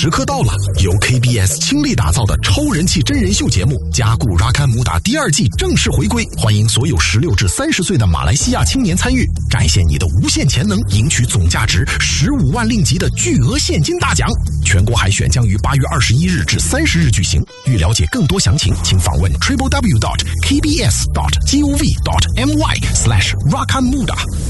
时刻到了，由 KBS 倾力打造的超人气真人秀节目《加固拉堪姆达》第2季正式回归，欢迎所有16至30岁的马来西亚青年参与，展现你的无限潜能，赢取总价值15万令吉的巨额现金大奖。全国海选将于8月21日至30日举行。欲了解更多详情，请访问 www.kbs.gov.my/rakhamuda。